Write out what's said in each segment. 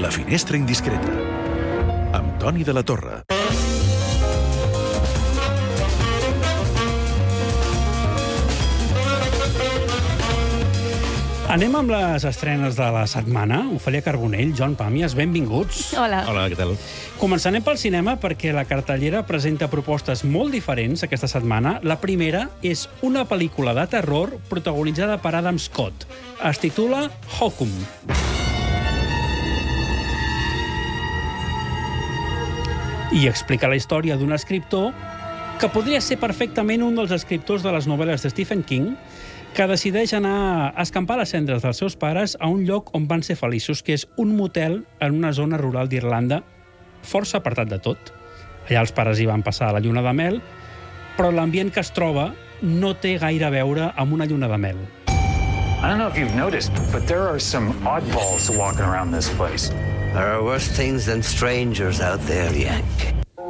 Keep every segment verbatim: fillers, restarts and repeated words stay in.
La finestra indiscreta, amb Toni de la Torre. Anem amb les estrenes de la setmana. Ofèlia Carbonell, Joan Pàmies, benvinguts. Hola. Hola, què tal? Començarem pel cinema perquè la cartellera presenta propostes molt diferents aquesta setmana. La primera és una pel·lícula de terror protagonitzada per Adam Scott. Es titula Hokum. I explica la història d'un escriptor que podria ser perfectament un dels escriptors de les novel·les de Stephen King, que decideix anar a escampar les cendres dels seus pares a un lloc on van ser feliços, que és un motel en una zona rural d'Irlanda, força apartat de tot. Allà els pares hi van passar la lluna de mel, però l'ambient que es troba no té gaire a veure amb una lluna de mel. I don't know if you've noticed, but there are some oddballs walking around this place. There are worse things than strangers out there, Yank.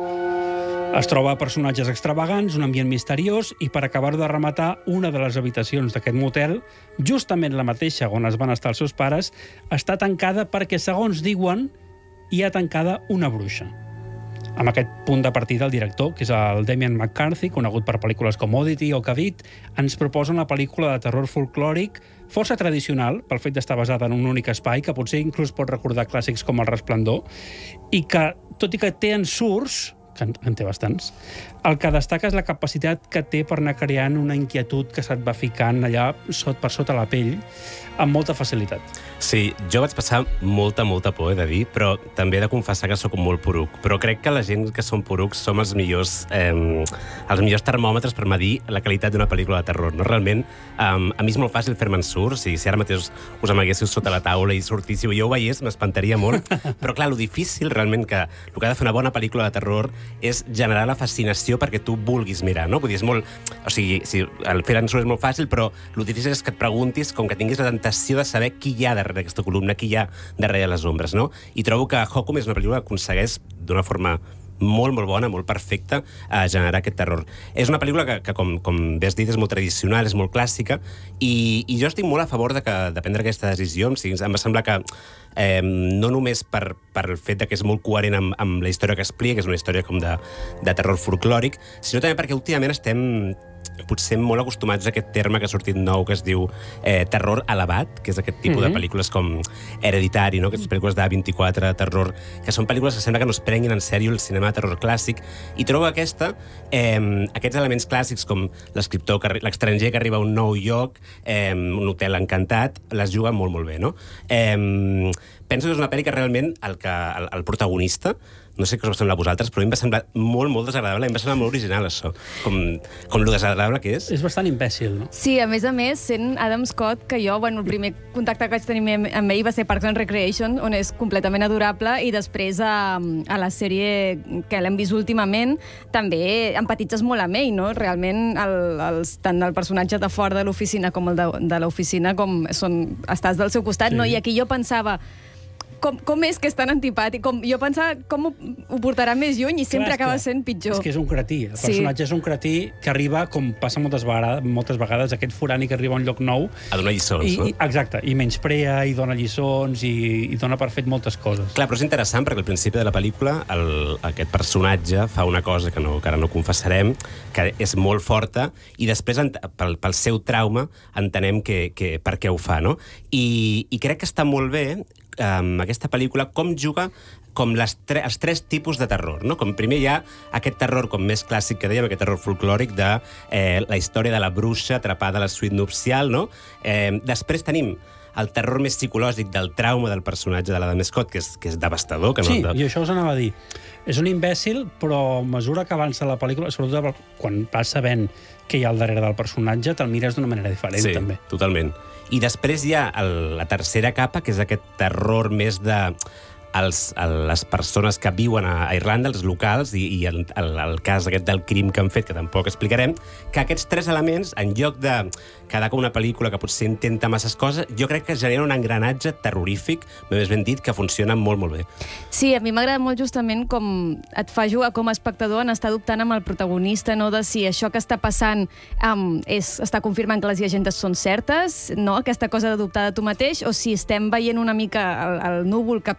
Es troba personatges extravagants, un ambient misteriós, i per acabar de rematar, una de les habitacions d'aquest motel, justament la mateixa on es van estar els seus pares, està tancada perquè, segons diuen, hi ha tancada una bruixa. Amb aquest punt de partida, el director, que és el Damien McCarthy, conegut per pel·lícules com Oddity o Cavit, ens proposa una pel·lícula de terror folclòric força tradicional, pel fet d'estar basada en un únic espai, que potser inclús pot recordar clàssics com El Resplendor, i que, tot i que té ensurts, que en té bastants, el que destaca és la capacitat que té per anar creant una inquietud que se't va ficant allà sot per sota la pell amb molta facilitat. Sí, jo vaig passar molta, molta por, he de dir, però també he de confessar que sóc molt poruc. Però crec que la gent que som porucs som els millors, eh, els millors termòmetres per medir la qualitat d'una pel·lícula de terror. No? Realment, eh, a mi és molt fàcil fer-me'n surts, i si ara mateix us amaguéssiu sota la taula i sortíssiu i jo ho veiés, m'espantaria molt. Però clar, lo difícil realment que el que ha de fer una bona pel·lícula de terror és generar la fascinació perquè tu vulguis mirar, no? Vull dir, és molt... O sigui, si el fer-en surt és molt fàcil, però el difícil és que et preguntis, com que tinguis la tentació de saber qui hi ha darrere aquesta columna, qui hi ha darrere les ombres, no? I trobo que Hokum és una pel·lícula que aconsegueix d'una forma molt, molt bona, molt perfecta, a generar aquest terror. És una pel·lícula que, que com, com bé has dit, és molt tradicional, és molt clàssica, i, i jo estic molt a favor de, que, de prendre aquesta decisió. O sigui, em va semblar que eh, no només per, per el fet de que és molt coherent amb, amb la història que explica, que és una història com de, de terror folclòric, sinó també perquè últimament estem potser molt acostumats a aquest terme que ha sortit nou, que es diu eh, terror elevat, que és aquest tipus mm-hmm. de pel·lícules com Hereditary, no? Aquestes pel·lícules d'A vint-i-quatre, de terror, que són pel·lícules que sembla que no es prenguin en sèrio el cinema de terror clàssic, i trobo aquesta, eh, aquests elements clàssics com l'escriptor, l'estranger que arriba a un nou lloc, eh, un hotel encantat, les juga molt, molt bé, no? Eh, penso que és una pel·li que realment el, que, el, el protagonista, no sé què us va semblar a vosaltres, però a mi em va semblar molt, molt desagradable, em va semblar molt original, això, com, com lo desagradable que és. És bastant imbècil, no? Sí, a més a més, sent Adam Scott, que jo, bueno, el primer contacte que vaig tenir amb ell va ser Parks and Recreation, on és completament adorable, i després a, a la sèrie que l'hem vist últimament, també empatitzes molt amb ell, no? Realment, el, els, tant el personatge de fora de l'oficina com el de, de l'oficina, com són, estàs del seu costat, sí. No? I aquí jo pensava... Com, com és que és tan antipàtic? Com, jo pensava com ho, ho portarà més lluny i sempre Clar, acaba sent pitjor. És que és un cretí. El Sí. personatge és un cretí que arriba, com passa moltes vegades, moltes vegades aquest forani que arriba a un lloc nou... A donar lliçons, i, no? I, exacte, i menysprea, i dona lliçons, i, i dona per fet moltes coses. Clar, però és interessant perquè al principi de la pel·lícula el, aquest personatge fa una cosa que, no, que ara no confessarem, que és molt forta, i després, pel, pel seu trauma, entenem que, que, per què ho fa, no? I, i crec que està molt bé amb aquesta pel·lícula com juga com les tre els tres tipus de terror, no? Com primer hi ha aquest terror com més clàssic que dèiem, aquest terror folclòric de eh, la història de la bruixa atrapada a la suite nupcial, no? Eh, després tenim el terror més psicològic del trauma del personatge de l'Adam Scott, que és, que és devastador. Que Sí, no... i això us anava a dir. És un imbècil, però a mesura que avança la pel·lícula, sobretot quan vas sabent què hi ha al darrere del personatge, te'l mires d'una manera diferent, sí, també. Totalment. I després hi ha el, la tercera capa, que és aquest terror més de... Els, les persones que viuen a Irlanda, els locals, i, i el, el, el cas aquest del crim que han fet, que tampoc explicarem, que aquests tres elements, en lloc de quedar com una pel·lícula que potser intenta masses coses, jo crec que genera un engranatge terrorífic, més ben dit, que funciona molt, molt bé. Sí, a mi m'agrada molt justament com et fa jugar com a espectador en estar dubtant amb el protagonista, no? De si això que està passant um, és, està confirmant que les llegendes són certes, no? Aquesta cosa de dubtar de tu mateix, o si estem veient una mica el, el núvol que pesa sobre el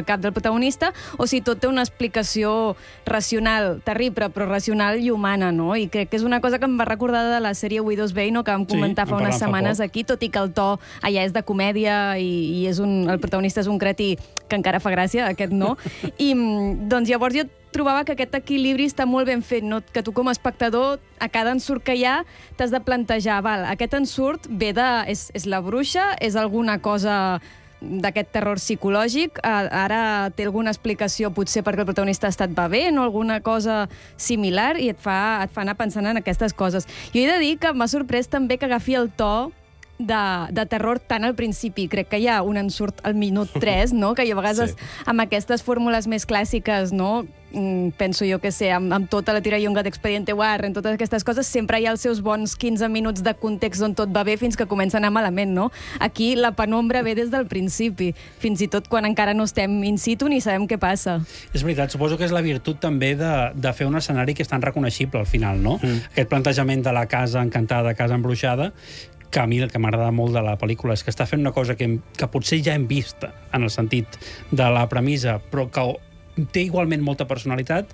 el cap del protagonista, o si tot té una explicació racional, terrible, però racional i humana, no? I crec que és una cosa que em va recordar de la sèrie Widow's Bane, no? Que vam comentar sí, fa unes setmanes fa aquí, tot i que el to allà és de comèdia i, i és un, el protagonista és un cretí que encara fa gràcia, aquest no. I doncs llavors jo trobava que aquest equilibri està molt ben fet, no? Que tu com a espectador, a cada ensurt que hi ha, t'has de plantejar, val, aquest ensurt ve de... És, és la bruixa, és alguna cosa d'aquest terror psicològic, ara té alguna explicació potser perquè el protagonista ha estat bevent o alguna cosa similar i et fa, et fa anar pensant en aquestes coses. Jo he de dir que m'ha sorprès també que agafi el to de, de terror tant al principi. Crec que hi ha un ensurt al minut tres, no? Que a vegades sí. Amb aquestes fórmules més clàssiques, no? Penso jo que sé, amb, amb tota la tirallonga d'Expediente Warren, totes aquestes coses, sempre hi ha els seus bons quinze minuts de context on tot va bé fins que comença a anar malament, no? Aquí la penombra ve des del principi, fins i tot quan encara no estem in situ ni sabem què passa. És veritat, suposo que és la virtut també de, de fer un escenari que és tan reconeixible al final, no? Mm. Aquest plantejament de la casa encantada, casa embruixada, que a mi el que m'agrada molt de la pel·lícula és que està fent una cosa que, que potser ja hem vist en el sentit de la premissa, però que té igualment molta personalitat,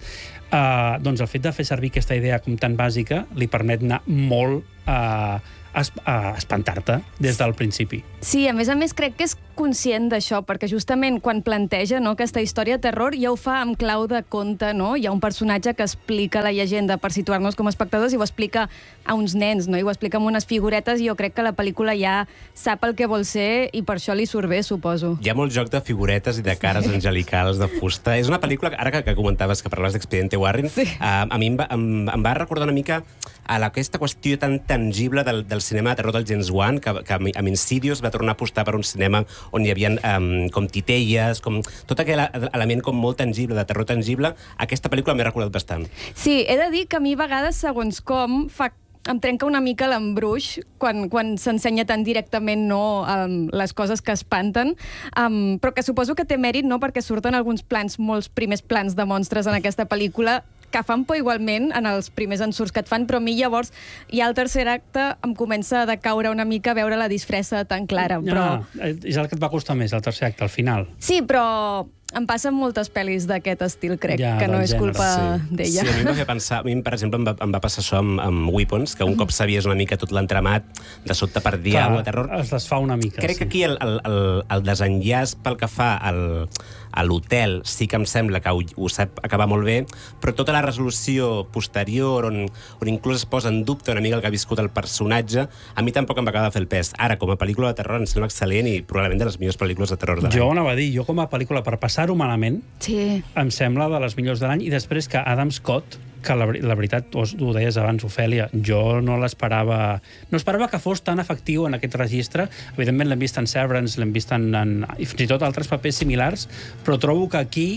eh, doncs el fet de fer servir aquesta idea com tan bàsica li permet anar molt a, a, a espantar-te des del principi. Sí, a més a més crec que és conscient d'això, perquè justament quan planteja, no, aquesta història de terror ja ho fa amb clau de conte, no? Hi ha un personatge que explica la llegenda per situar-nos com a espectadors i ho explica a uns nens, no? I ho explica amb unes figuretes i jo crec que la pel·lícula ja sap el que vol ser i per això li surt bé, suposo. Hi ha molt joc de figuretes i de cares sí. angelicals de fusta. És una pel·lícula, ara que, que comentaves que parlaves d'Expediente Warren, sí. uh, a mi em va, em, em va recordar una mica a la, aquesta qüestió tan tangible del, del cinema de terror del James Wan, que, que amb Insidious va tornar a apostar per un cinema on hi havia um, com titelles, com tot aquell element com molt tangible, de terror tangible. Aquesta pel·lícula m'he recordat bastant. Sí, he de dir que a mi a vegades, segons com, fa em trenca una mica l'embruix quan, quan s'ensenya tan directament no, um, les coses que espanten, um, però que suposo que té mèrit, no, perquè surten alguns plans, molts primers plans de monstres en aquesta pel·lícula que fan por igualment en els primers ensurts que et fan, però a mi llavors ja al tercer acte em comença a decaure una mica veure la disfressa tan clara. Però... Ah, és el que et va costar més, el tercer acte, al final. Sí, però em passen moltes pel·lis d'aquest estil, crec, ja, que no és gènere, culpa sí. d'ella. Sí, a mi em va fer pensar, a mi, per exemple, em va, em va passar això amb, amb Weapons, que un cop sabies una mica tot l'entramat, de sobte per diable, terror... es desfà una mica. Crec sí. que aquí el, el, el, el desenllaç pel que fa al, a l'hotel sí que em sembla que ho, ho sap acabar molt bé, però tota la resolució posterior, on, on inclús es posa en dubte una mica el que ha viscut el personatge, a mi tampoc em va acabar de fer el pes. Ara, com a pel·lícula de terror, em sembla excel·lent i probablement de les millors pel·lícules de terror de l'any. Jo anava a dir, jo com a pel·lícula per passar-ho malament, sí. em sembla de les millors de l'any, i després que Adam Scott, que la, la veritat, ho, ho deies abans, Ofèlia, jo no l'esperava... No esperava que fos tan efectiu en aquest registre. Evidentment l'hem vist en Severance, l'hem vist en, en... i fins i tot altres papers similars, però trobo que aquí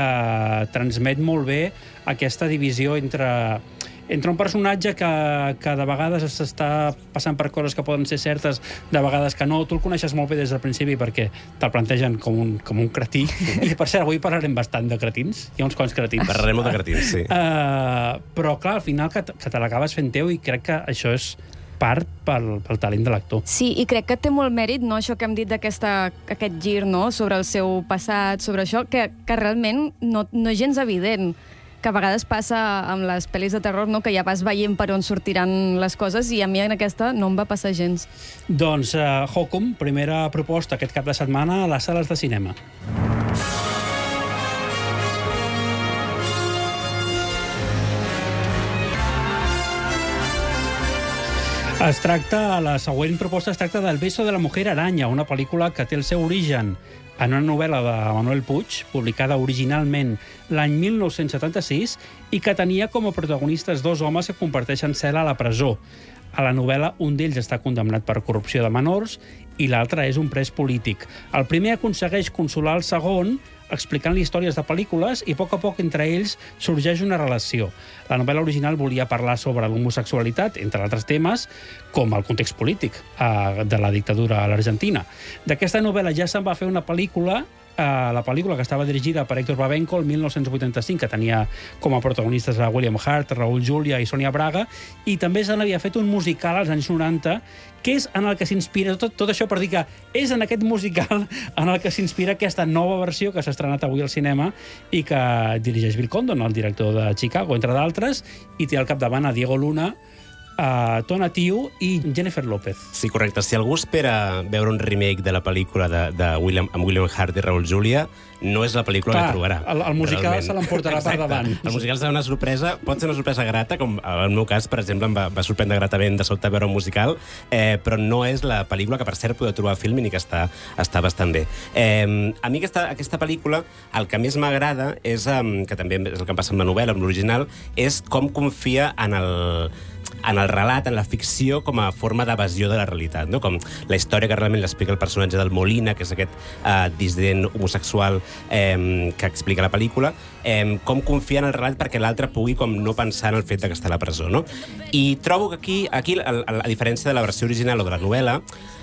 eh, transmet molt bé aquesta divisió entre... entre un personatge que, que de vegades s'està passant per coses que poden ser certes, de vegades que no. Tu el coneixes molt bé des del principi perquè te'l plantegen com un, com un cretí. I, per cert, avui parlarem bastant de cretins. Hi ha uns quants cretins. Parlarem molt de cretins, sí. Uh, però, clar, al final que, que te l'acabes fent teu i crec que això és part pel, pel talent de l'actor. Sí, i crec que té molt mèrit, no?, això que hem dit d'aquest gir, no?, sobre el seu passat, sobre això, que, que realment no, no és gens evident, que a vegades passa amb les pel·lis de terror, no?, que ja vas veient per on sortiran les coses, i a mi en aquesta no em va passar gens. Doncs uh, Hocum, primera proposta aquest cap de setmana a les sales de cinema. Es tracta, la següent proposta es tracta del Beso de la Mujer Araña, una pel·lícula que té el seu origen en una novel·la de Manuel Puig, publicada originalment l'any mil nou-cents setanta-sis, i que tenia com a protagonistes dos homes que comparteixen cel·la a la presó. A la novel·la, un d'ells està condemnat per corrupció de menors i l'altre és un pres polític. El primer aconsegueix consolar el segon explicant-li històries de pel·lícules i a poc a poc entre ells sorgeix una relació. La novel·la original volia parlar sobre l'homosexualitat, entre altres temes, com el context polític eh, de la dictadura a l'Argentina. D'aquesta novel·la ja se'n va fer una pel·lícula uh, la pel·lícula que estava dirigida per Héctor Babenco el mil nou-cents vuitanta-cinc, que tenia com a protagonistes a William Hurt, Raúl Julia i Sònia Braga, i també se n'havia fet un musical als anys noranta, que és en el que s'inspira, tot, tot això per dir que és en aquest musical en el que s'inspira aquesta nova versió que s'ha estrenat avui al cinema i que dirigeix Bill Condon, el director de Chicago, entre d'altres, i té al capdavant a Diego Luna, a Tona Tiu i Jennifer López. Sí, correcte. Si algú espera veure un remake de la pel·lícula de, de William, amb William Hurt i Raúl Julia, no és la pel·lícula Clar, que trobarà. El, el musical realment. se l'emportarà per davant. El musical serà una sorpresa, pot ser una sorpresa grata, com en el meu cas, per exemple, em va, va sorprendre gratament de sobte veure un musical, eh, però no és la pel·lícula que, per cert, podeu trobar a Filmin i que està, està bastant bé. Eh, a mi aquesta, aquesta pel·lícula, el que més m'agrada és, eh, que també és el que em passa amb la novel·la, amb l'original, és com confia en el en el relat, en la ficció, com a forma d'evasió de la realitat, no? Com la història que realment l'explica el personatge del Molina, que és aquest eh, dissident homosexual eh, que explica la pel·lícula, eh, com confia en el relat perquè l'altre pugui com no pensar en el fet que està a la presó, no? I trobo que aquí, aquí a, a diferència de la versió original o de la novel·la,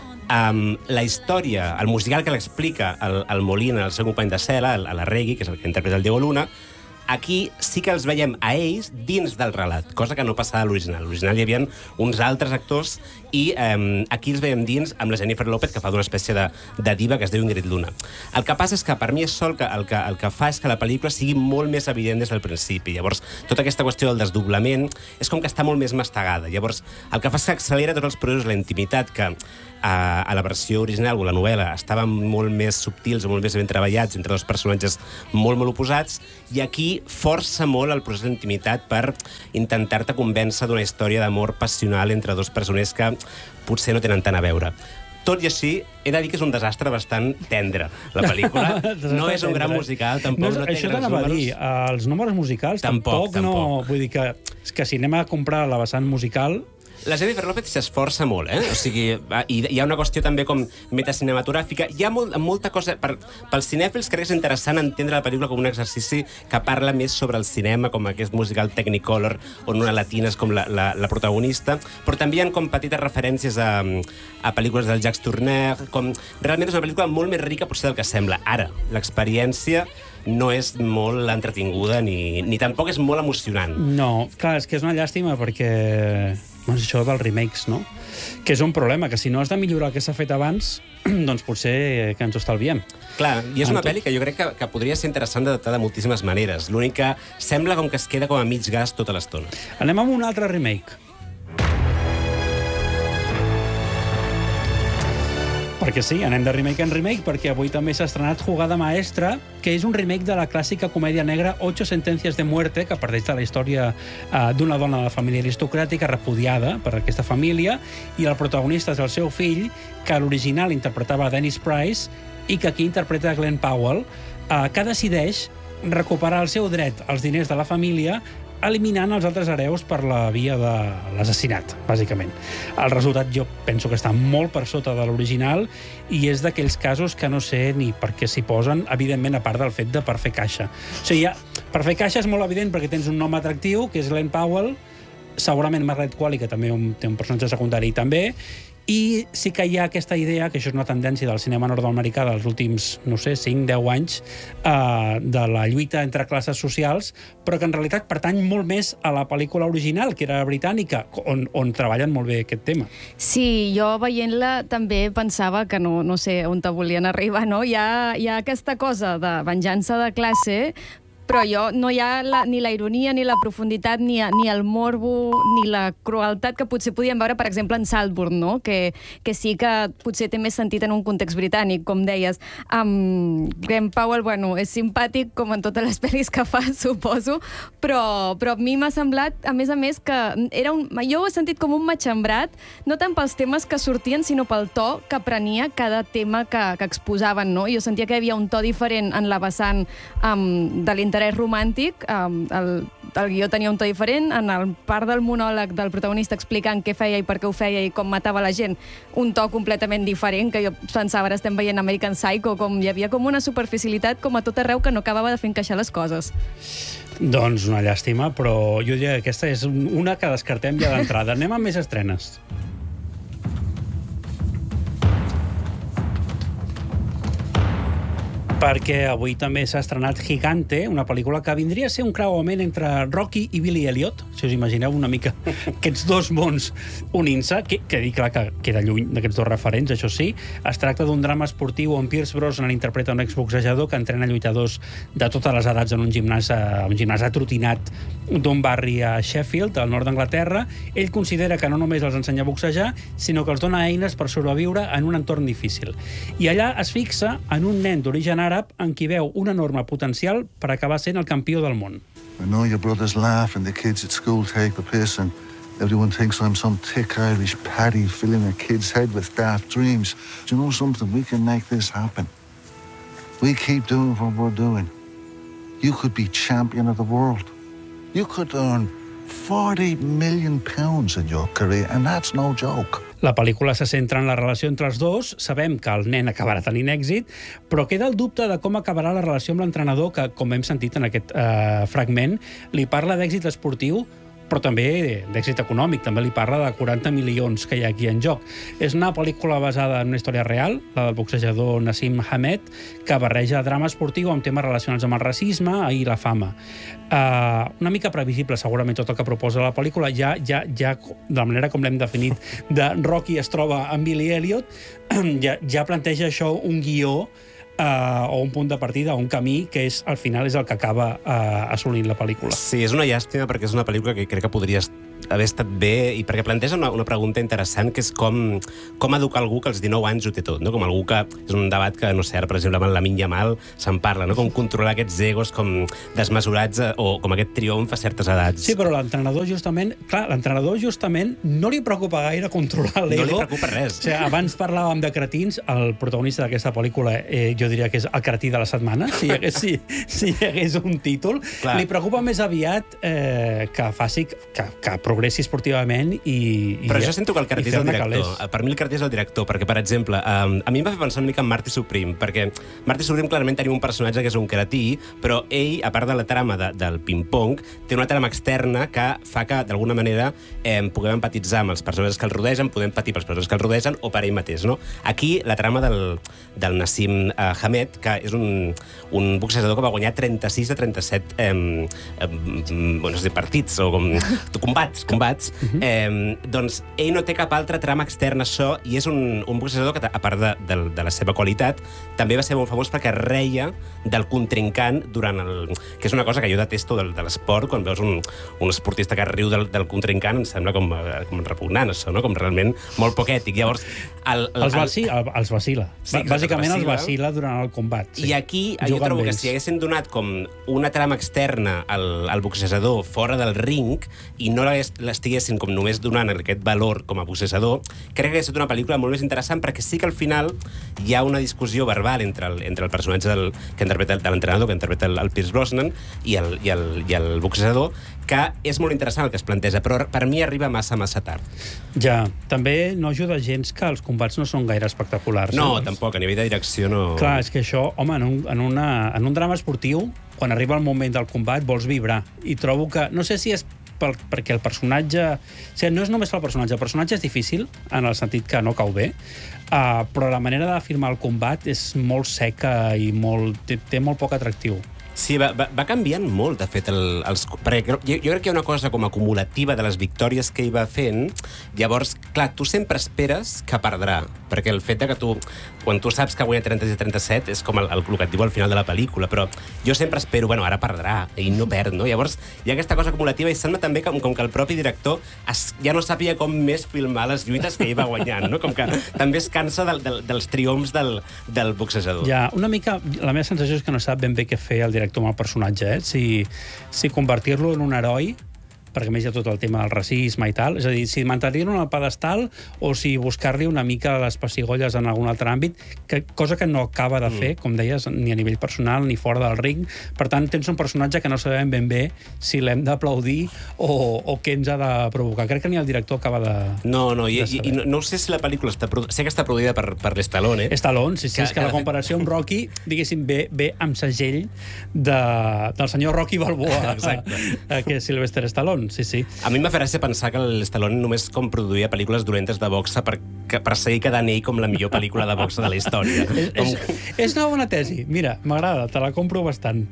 Um, la història, el musical que l'explica el, el Molina, el seu company de cel·la, el, el Arregui, que és el que interpreta el Diego Luna, aquí sí que els veiem a ells dins del relat, cosa que no passava a l'original. A l'original hi havia uns altres actors i eh, aquí els veiem dins amb la Jennifer López, que fa d'una espècie de, de diva que es diu Ingrid Luna. El que passa és que per mi és sol que el, que el que fa és que la pel·lícula sigui molt més evident des del principi. Llavors, tota aquesta qüestió del desdoblament és com que està molt més mastegada. Llavors, el que fa és que accelera tots els processos, la intimitat, que a, a la versió original o la novel·la estaven molt més subtils o molt més ben treballats entre dos personatges molt, molt oposats, i aquí força molt el procés d'intimitat per intentar-te convèncer d'una història d'amor passional entre dos personers que potser no tenen tant a veure. Tot i així, he de dir que és un desastre bastant tendre, la pel·lícula. No és un gran musical, tampoc no, no no té això grans t'anava números. a dir, els números musicals Tampoc, tampoc, no... tampoc. Vull dir que, que si anem a comprar la vessant musical... La Jennifer López s'esforça molt, eh? O sigui, i hi ha una qüestió també com metacinematogràfica. Hi ha molt, molta cosa... Per, pels cinèfils crec que és interessant entendre la pel·lícula com un exercici que parla més sobre el cinema, com aquest musical Technicolor, on una latina és com la, la, la protagonista, però també hi ha com petites referències a, a pel·lícules del Jacques Tourneur, com... Realment és una pel·lícula molt més rica potser del que sembla. Ara, l'experiència no és molt entretinguda ni, ni tampoc és molt emocionant. No, clar, és que és una llàstima perquè... Doncs això dels remakes, no? Que és un problema, que si no has de millorar el que s'ha fet abans, doncs potser que ens ho estalviem. Clar, i és En una tot- pel·li que jo crec que, que podria ser interessant d'adaptar de moltíssimes maneres. L'únic que sembla com que es queda com a mig gas tota l'estona. Anem amb un altre remake. Perquè sí, anem de remake en remake, perquè avui també s'ha estrenat Jugada Maestra, que és un remake de la clàssica comèdia negra Ocho Sentencias de Muerte, que parteix de la història eh, d'una dona de família aristocràtica repudiada per aquesta família, i el protagonista és el seu fill, que a l'original interpretava Dennis Price, i que aquí interpreta Glenn Powell, eh, que decideix recuperar el seu dret als diners de la família eliminant els altres hereus per la via de l'assassinat, bàsicament. El resultat jo penso que està molt per sota de l'original i és d'aquells casos que no sé ni per què s'hi posen, evidentment, a part del fet de per fer caixa. O sigui, ja, per fer caixa és molt evident perquè tens un nom atractiu, que és Glenn Powell, segurament Margaret Qualley, que també un, té un personatge secundari també, i sí que hi ha aquesta idea, que això és una tendència del cinema nord-americà dels últims, no sé, cinc deu anys, eh, de la lluita entre classes socials, però que en realitat pertany molt més a la pel·lícula original, que era britànica, on, on treballen molt bé aquest tema. Sí, jo veient-la també pensava que no, no sé on te volien arribar, no? Hi ha, hi ha aquesta cosa de venjança de classe, però jo no hi ha la, ni la ironia, ni la profunditat, ni, ni el morbo, ni la crueltat que potser podíem veure, per exemple, en Saltburn, no? que, que sí que potser té més sentit en un context britànic, com deies. Um, Glenn Powell, bueno, és simpàtic, com en totes les pel·lis que fa, suposo, però, però a mi m'ha semblat, a més a més, que era un, jo ho he sentit com un matxembrat, no tant pels temes que sortien, sinó pel to que prenia cada tema que, que exposaven, no? Jo sentia que hi havia un to diferent en la vessant um, de l'interès romàntic, um, el, el guió tenia un to diferent, en el part del monòleg del protagonista explicant què feia i per què ho feia i com matava la gent, un to completament diferent, que jo pensava, ara estem veient American Psycho, com hi havia com una superficialitat com a tot arreu que no acabava de fer encaixar les coses. Doncs una llàstima, però jo diria que aquesta és una que descartem ja d'entrada. Anem amb més estrenes. perquè avui també s'ha estrenat Gigante, una pel·lícula que vindria a ser un creuament entre Rocky i Billy Elliot, si us imagineu una mica aquests dos mons unint-se, que, que dic clar que queda lluny d'aquests dos referents, això sí. Es tracta d'un drama esportiu on Pierce Brosnan interpreta un exboxejador que entrena lluitadors de totes les edats en un gimnàs, un gimnàs atrotinat d'un barri a Sheffield, al nord d'Anglaterra. Ell considera que no només els ensenya a boxejar, sinó que els dona eines per sobreviure en un entorn difícil. I allà es fixa en un nen d'origen àrab en qui veu un enorme potencial per acabar sent el campió del món. I know your brothers laugh and the kids at school take the piss and everyone thinks I'm some thick Irish paddy filling a kid's head with daft dreams. Do you know something? We can make this happen. We keep doing what we're doing. You could be champion of the world. You could earn forty million pounds in your career, and that's no joke. La pel·lícula se centra en la relació entre els dos. Sabem que el nen acabarà tenint èxit, però queda el dubte de com acabarà la relació amb l'entrenador, que, com hem sentit en aquest eh, fragment, li parla d'èxit esportiu, però també d'èxit econòmic. També li parla de quaranta milions que hi ha aquí en joc. És una pel·lícula basada en una història real, la del boxejador Nassim Hamed, que barreja drama esportiu amb temes relacionats amb el racisme i la fama. Uh, una mica previsible, segurament, tot el que proposa la pel·lícula. Ja, ja, ja de la manera com l'hem definit, de Rocky es troba amb Billy Elliot, ja, ja planteja això un guió Uh, o un punt de partida, un camí que és, al final és el que acaba uh, assolint la pel·lícula. Sí, és una llàstima perquè és una pel·lícula que crec que podria haver estat bé i perquè planteja una, una pregunta interessant, que és com, com educar algú que als dinou anys ho té tot, no? Com algú que és un debat que, no sé, ara, per exemple, amb la Lamine Yamal se'n parla, no? Com controlar aquests egos com desmesurats o com aquest triomf a certes edats. Sí, però l'entrenador justament, clar, l'entrenador justament no li preocupa gaire controlar l'ego. No li preocupa res. O sigui, abans parlàvem de cretins, el protagonista d'aquesta pel·lícula, eh, jo diria que és el cretí de la setmana, si hi hagués, si, si hi hagués un títol. Clar. Li preocupa més aviat eh, que faci, que, que progressi esportivament i... Però i, jo sento que el Cartí és el director. Calés. Per mi el Cartí és el director, perquè, per exemple, um, a mi em va fer pensar una mica en Marty Supreme, perquè Marty Supreme clarament tenia un personatge que és un cretí, però ell, a part de la trama de, del ping-pong, té una trama externa que fa que, d'alguna manera, eh, puguem empatitzar amb els personatges que el rodegen, podem patir pels personatges que el rodegen o per ell mateix, no? Aquí, la trama del, del Nassim uh, Hamed, que és un, un boxejador que va guanyar trenta-sis de trenta-set eh, eh, no sé, partits o com, combats, combats Uh-huh. eh, doncs ell no té cap altra trama externa a això, i és un, un boxejador que, a part de, de, de la seva qualitat, també va ser molt famós perquè reia del contrincant durant el... que és una cosa que jo detesto de, de l'esport, quan veus un, un esportista que riu del, del contrincant, em sembla com, com repugnant, això, no? Com realment molt poc ètic. Llavors, el, el, els, vacil, el, els vacila. Sí, bàsicament els vacila durant el combat. Sí. I aquí jo trobo que si haguessin donat com una trama externa al, al boxejador fora del ring i no l'estiguessin com només donant aquest valor com a boxejador, crec que hauria estat una pel·lícula molt més interessant, perquè sí que al final hi ha una discussió verbal entre el, entre el personatge del, que interpreta de l'entrenador, que interpreta el, el Pierce Brosnan, i el, i, el, i el boxejador, que és molt interessant el que es planteja, però per mi arriba massa, massa tard. Ja, també no ajuda gens que els combats no són gaire espectaculars. No, eh? tampoc, a nivell de direcció no... Clar, és que això, home, en un, en, una, en un drama esportiu, quan arriba el moment del combat, vols vibrar. I trobo que, no sé si és pel, perquè el personatge... O sigui, no és només pel personatge, el personatge és difícil, en el sentit que no cau bé, uh, però la manera de filmar el combat és molt seca i molt, té, té molt poc atractiu. Sí, va, va, va canviant molt, de fet, el, els, perquè jo, jo crec que hi ha una cosa com acumulativa de les victòries que hi va fent. Llavors, clar, tu sempre esperes que perdrà, perquè el fet que tu, quan tu saps que guanya trenta-sis a trenta-set, és com el, el, el que et diu al final de la pel·lícula, però jo sempre espero, bueno, ara perdrà, i no perd, no? Llavors, hi ha aquesta cosa acumulativa, i sembla també com, com que el propi director es, ja no sàpiga com més filmar les lluites que ell va guanyant, no? Com que també es cansa del, del, dels triomfs del, del boxejador. Ja, una mica, la meva sensació és que no sap ben bé què fer el director amb el personatge, eh? Si, si convertir-lo en un heroi, perquè més hi ha tot el tema del racisme i tal, és a dir, si mantenir-lo en el pedestal o si buscar-li una mica les pessigolles en algun altre àmbit, que, cosa que no acaba de fer, mm. com deies, ni a nivell personal ni fora del ring. Per tant, tens un personatge que no sabem ben bé si l'hem d'aplaudir o, o què ens ha de provocar. Crec que ni el director acaba de... No, no, i, i, i no, no sé si la pel·lícula està... Sé que està produïda per, per l'Stallone, eh? Stallone, sí, sí, que, és que, que la comparació amb Rocky, diguéssim, ve, ve amb segell de, del senyor Rocky Balboa, que és Sylvester Stallone. Sí, sí. A mi em va fer gràcia pensar que l'Stallone només com produïa pel·lícules dolentes de boxa perquè que perseguir cada anell com la millor pel·lícula de boxa de la història. És, és, és una bona tesi. Mira, m'agrada, te la compro bastant.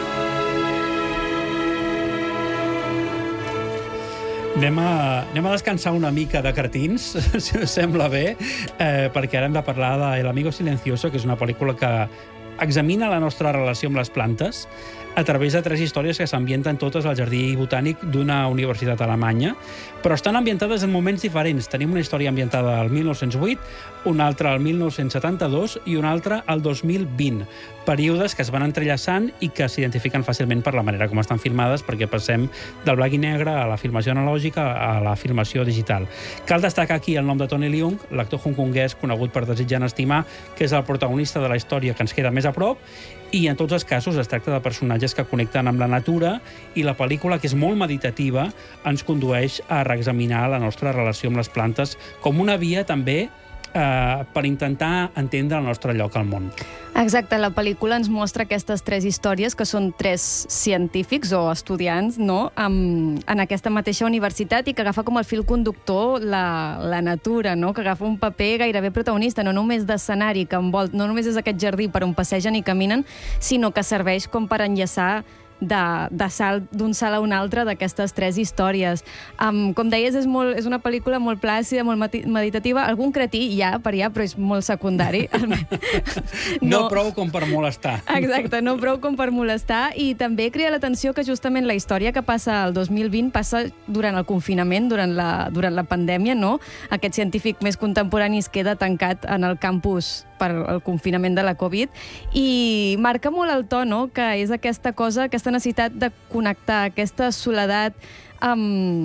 Anem a, anem a descansar una mica de cretins, si us sembla bé, eh, perquè ara hem de parlar de El amigo silencioso, que és una pel·lícula que examina la nostra relació amb les plantes a través de tres històries que s'ambienten totes al jardí botànic d'una universitat alemanya, però estan ambientades en moments diferents. Tenim una història ambientada al mil nou-cents vuit, una altra al mil nou-cents setanta-dos i una altra al dos mil vint. Períodes que es van entrellaçant i que s'identifiquen fàcilment per la manera com estan filmades, perquè passem del blanc i negre a la filmació analògica a la filmació digital. Cal destacar aquí el nom de Tony Leung, l'actor hongkonguès conegut per Desitjant estimar, que és el protagonista de la història que ens queda més a prop, i en tots els casos es tracta de personatges que connecten amb la natura i la pel·lícula, que és molt meditativa, ens condueix a reexaminar la nostra relació amb les plantes com una via també eh, per intentar entendre el nostre lloc al món. Exacte, la pel·lícula ens mostra aquestes tres històries, que són tres científics o estudiants, no?, amb, en aquesta mateixa universitat, i que agafa com el fil conductor la, la natura, no?, que agafa un paper gairebé protagonista, no només d'escenari que envolta, no només és aquest jardí per on passegen i caminen, sinó que serveix com per enllaçar de, de salt d'un salt a un altre d'aquestes tres històries. Um, com deies, és, molt, és una pel·lícula molt plàcida, molt meditativa. Algun cretí hi ha per allà, però és molt secundari. no, no prou com per molestar. Exacte, no prou com per molestar. I també crea l'atenció que justament la història que passa al dos mil vint passa durant el confinament, durant la, durant la pandèmia, no? Aquest científic més contemporani es queda tancat en el campus per el confinament de la Covid, i marca molt el to, no?, que és aquesta cosa, aquesta necessitat de connectar, aquesta soledat amb